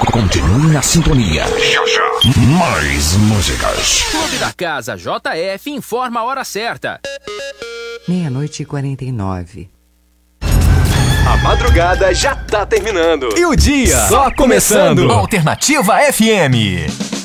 Continue na sintonia. Já, já. Mais músicas. Clube da Casa JF informa a hora certa. 00:49. A madrugada já tá terminando. E o dia só começando. Alternativa FM.